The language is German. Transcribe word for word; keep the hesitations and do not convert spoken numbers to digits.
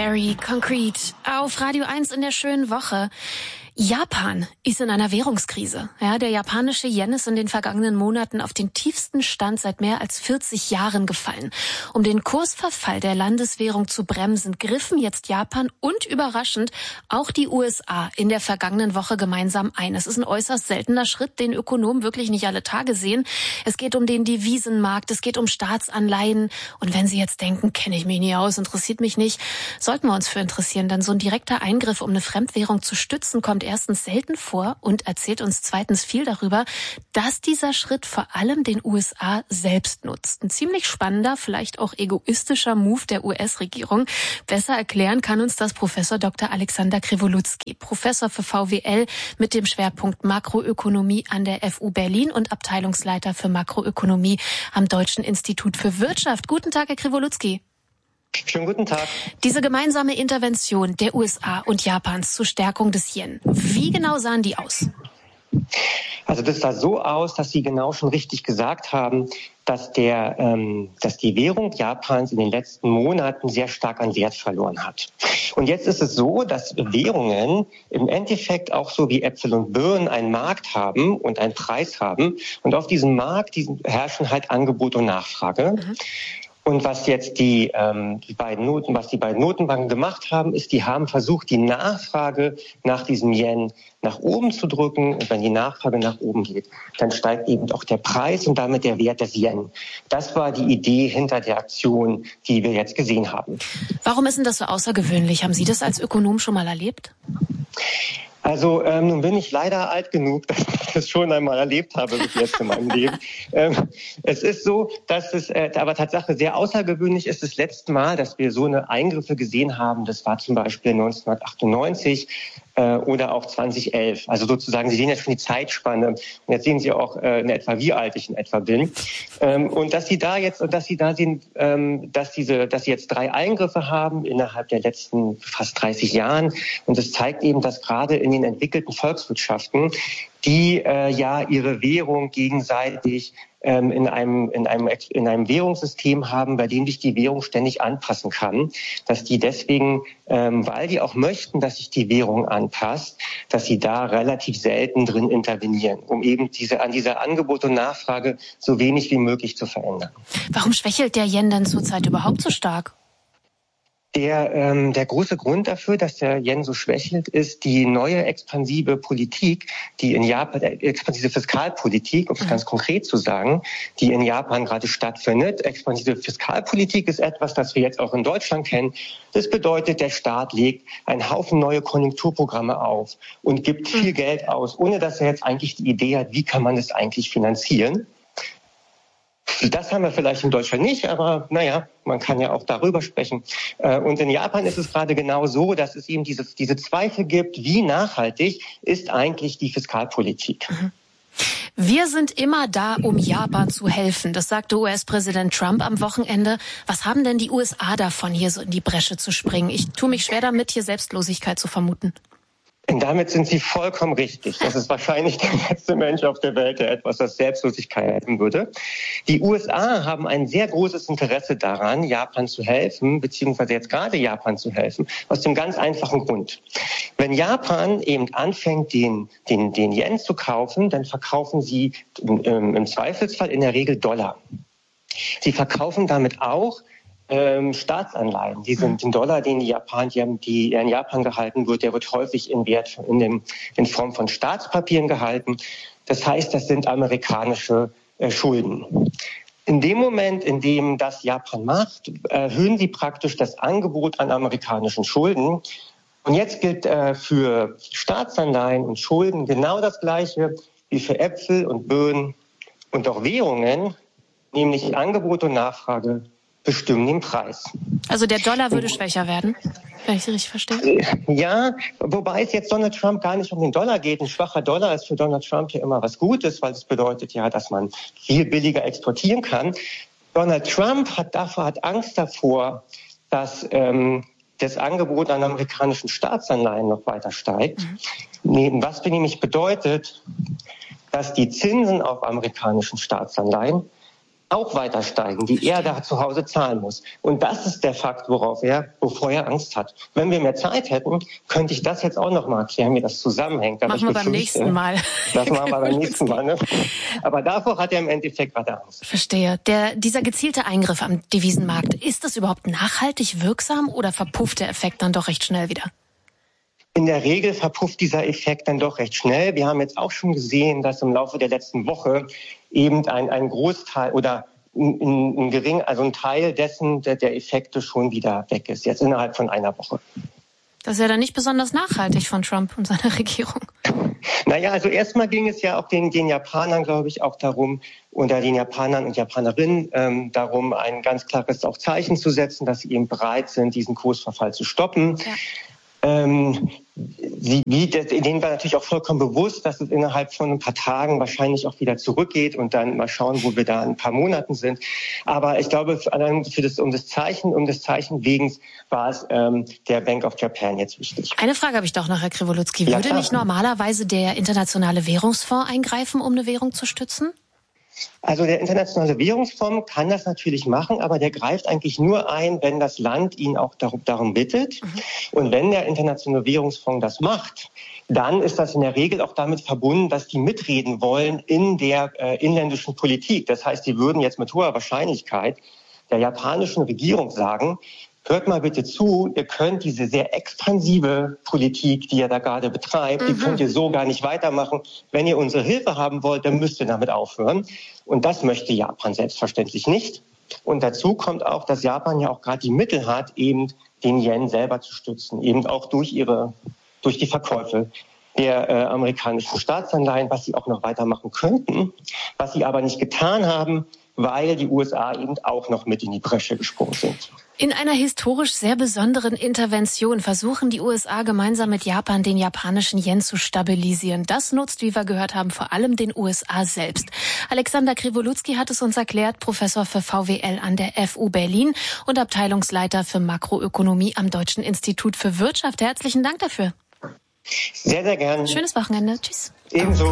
Barry, Concrete, auf Radio eins in der schönen Woche. Japan ist in einer Währungskrise. Ja, der japanische Yen ist in den vergangenen Monaten auf den tiefsten Stand seit mehr als vierzig Jahren gefallen. Um den Kursverfall der Landeswährung zu bremsen, griffen jetzt Japan und überraschend auch die U S A in der vergangenen Woche gemeinsam ein. Es ist ein äußerst seltener Schritt, den Ökonomen wirklich nicht alle Tage sehen. Es geht um den Devisenmarkt, es geht um Staatsanleihen. Und wenn Sie jetzt denken, kenne ich mich nie aus, interessiert mich nicht, sollten wir uns für interessieren. Denn so ein direkter Eingriff, um eine Fremdwährung zu stützen, kommt erstens selten vor und erzählt uns zweitens viel darüber, dass dieser Schritt vor allem den U S A selbst nutzt. Ein ziemlich spannender, vielleicht auch egoistischer Move der U S-Regierung. Besser erklären kann uns das Professor Doktor Alexander Krivolutzki, Professor für V W L mit dem Schwerpunkt Makroökonomie an der F U Berlin und Abteilungsleiter für Makroökonomie am Deutschen Institut für Wirtschaft. Guten Tag, Herr Krivolutzki. Schönen guten Tag. Diese gemeinsame Intervention der U S A und Japans zur Stärkung des Yen, wie genau sahen die aus? Also das sah so aus, dass Sie genau schon richtig gesagt haben, dass der, ähm, dass die Währung Japans in den letzten Monaten sehr stark an Wert verloren hat. Und jetzt ist es so, dass Währungen im Endeffekt auch so wie Äpfel und Birnen einen Markt haben und einen Preis haben. Und auf diesem Markt diesen herrschen halt Angebot und Nachfrage. Mhm. Und was jetzt die, ähm, die beiden Noten, was die beiden Notenbanken gemacht haben, ist, die haben versucht, die Nachfrage nach diesem Yen nach oben zu drücken. Und wenn die Nachfrage nach oben geht, dann steigt eben auch der Preis und damit der Wert des Yen. Das war die Idee hinter der Aktion, die wir jetzt gesehen haben. Warum ist denn das so außergewöhnlich? Haben Sie das als Ökonom schon mal erlebt? Also ähm, nun bin ich leider alt genug, dass ich das schon einmal erlebt habe bis jetzt in meinem Leben. Ähm, es ist so, dass es äh, aber Tatsache sehr außergewöhnlich ist. Das letzte Mal, dass wir so eine Eingriffe gesehen haben, das war zum Beispiel neunzehnhundertachtundneunzig äh, oder auch zweitausendelf. Also sozusagen, Sie sehen jetzt schon die Zeitspanne. Und jetzt sehen Sie auch äh, in etwa, wie alt ich in etwa bin. Ähm, und dass Sie da jetzt, und dass Sie da sehen, ähm, dass diese, dass Sie jetzt drei Eingriffe haben innerhalb der letzten fast dreißig Jahren. Und das zeigt eben, dass gerade in den entwickelten Volkswirtschaften, die äh, ja ihre Währung gegenseitig ähm, in einem in einem in einem Währungssystem haben, bei dem sich die Währung ständig anpassen kann, dass die deswegen, ähm, weil die auch möchten, dass sich die Währung anpasst, dass sie da relativ selten drin intervenieren, um eben diese an dieser Angebot und Nachfrage so wenig wie möglich zu verändern. Warum schwächelt der Yen denn zurzeit überhaupt so stark? Der, ähm, der große Grund dafür, dass der Yen so schwächelt, ist die neue expansive Politik, die in Japan, äh, expansive Fiskalpolitik, um es ganz konkret zu sagen, die in Japan gerade stattfindet. Expansive Fiskalpolitik ist etwas, das wir jetzt auch in Deutschland kennen. Das bedeutet, der Staat legt einen Haufen neue Konjunkturprogramme auf und gibt viel Geld aus, ohne dass er jetzt eigentlich die Idee hat, wie kann man das eigentlich finanzieren. Das haben wir vielleicht in Deutschland nicht, aber naja, man kann ja auch darüber sprechen. Und in Japan ist es gerade genau so, dass es eben diese, diese Zweifel gibt, wie nachhaltig ist eigentlich die Fiskalpolitik. Wir sind immer da, um Japan zu helfen. Das sagte U S-Präsident Trump am Wochenende. Was haben denn die U S A davon, hier so in die Bresche zu springen? Ich tue mich schwer damit, hier Selbstlosigkeit zu vermuten. Und damit sind Sie vollkommen richtig. Das ist wahrscheinlich der letzte Mensch auf der Welt, der etwas als Selbstlosigkeit haben würde. Die U S A haben ein sehr großes Interesse daran, Japan zu helfen, beziehungsweise jetzt gerade Japan zu helfen, aus dem ganz einfachen Grund. Wenn Japan eben anfängt, den, den, den Yen zu kaufen, dann verkaufen sie im, im Zweifelsfall in der Regel Dollar. Sie verkaufen damit auch Ähm, Staatsanleihen, die sind den Dollar, den die Japan, die, die in Japan gehalten wird, der wird häufig in Wert in, dem, in Form von Staatspapieren gehalten. Das heißt, das sind amerikanische äh, Schulden. In dem Moment, in dem das Japan macht, erhöhen sie praktisch das Angebot an amerikanischen Schulden. Und jetzt gilt äh, für Staatsanleihen und Schulden genau das Gleiche wie für Äpfel und Birnen und auch Währungen, nämlich Angebot und Nachfrage bestimmen den Preis. Also der Dollar würde schwächer werden, wenn ich Sie richtig verstehe? Ja, wobei es jetzt Donald Trump gar nicht um den Dollar geht. Ein schwacher Dollar ist für Donald Trump ja immer was Gutes, weil es bedeutet ja, dass man viel billiger exportieren kann. Donald Trump hat davor hat Angst davor, dass ähm, das Angebot an amerikanischen Staatsanleihen noch weiter steigt. Mhm. Was nämlich bedeutet, dass die Zinsen auf amerikanischen Staatsanleihen auch weiter steigen, die er da zu Hause zahlen muss. Und das ist der Fakt, worauf er, wovor er Angst hat. Wenn wir mehr Zeit hätten, könnte ich das jetzt auch noch mal erklären, wie das zusammenhängt. Aber machen wir beim nächsten Mal. Das machen wir beim nächsten Mal. Ne? Aber davor hat er im Endeffekt weiter Angst. Verstehe. Der, dieser gezielte Eingriff am Devisenmarkt, ist das überhaupt nachhaltig wirksam oder verpufft der Effekt dann doch recht schnell wieder? In der Regel verpufft dieser Effekt dann doch recht schnell. Wir haben jetzt auch schon gesehen, dass im Laufe der letzten Woche eben ein, ein Großteil oder ein, ein gering, also ein Teil dessen, der, der Effekte schon wieder weg ist, jetzt innerhalb von einer Woche. Das ist ja dann nicht besonders nachhaltig von Trump und seiner Regierung. Naja, also erstmal ging es ja auch den, den Japanern, glaube ich, auch darum, unter den Japanern und Japanerinnen ähm, darum, ein ganz klares auch Zeichen zu setzen, dass sie eben bereit sind, diesen Kursverfall zu stoppen. Ja. Ähm, sie, wie, denen war natürlich auch vollkommen bewusst, dass es innerhalb von ein paar Tagen wahrscheinlich auch wieder zurückgeht und dann mal schauen, wo wir da in ein paar Monaten sind. Aber ich glaube, für, für das, um das Zeichen, um des Zeichen wegen war es ähm, der Bank of Japan jetzt wichtig. Eine Frage habe ich doch noch, Herr Krivolutsky. Würde ja, nicht normalerweise der Internationale Währungsfonds eingreifen, um eine Währung zu stützen? Also der Internationale Währungsfonds kann das natürlich machen, aber der greift eigentlich nur ein, wenn das Land ihn auch darum, darum bittet. Mhm. Und wenn der Internationale Währungsfonds das macht, dann ist das in der Regel auch damit verbunden, dass die mitreden wollen in der äh, inländischen Politik. Das heißt, die würden jetzt mit hoher Wahrscheinlichkeit der japanischen Regierung sagen, hört mal bitte zu, ihr könnt diese sehr expansive Politik, die ihr da gerade betreibt, mhm. die könnt ihr so gar nicht weitermachen. Wenn ihr unsere Hilfe haben wollt, dann müsst ihr damit aufhören. Und das möchte Japan selbstverständlich nicht. Und dazu kommt auch, dass Japan ja auch gerade die Mittel hat, eben den Yen selber zu stützen, eben auch durch ihre, durch die Verkäufe der äh, amerikanischen Staatsanleihen, was sie auch noch weitermachen könnten, was sie aber nicht getan haben, weil die U S A eben auch noch mit in die Bresche gesprungen sind. In einer historisch sehr besonderen Intervention versuchen die U S A gemeinsam mit Japan den japanischen Yen zu stabilisieren. Das nutzt, wie wir gehört haben, vor allem den U S A selbst. Alexander Krivolutsky hat es uns erklärt, Professor für V W L an der F U Berlin und Abteilungsleiter für Makroökonomie am Deutschen Institut für Wirtschaft. Herzlichen Dank dafür. Sehr, sehr gerne. Schönes Wochenende. Tschüss. Ebenso.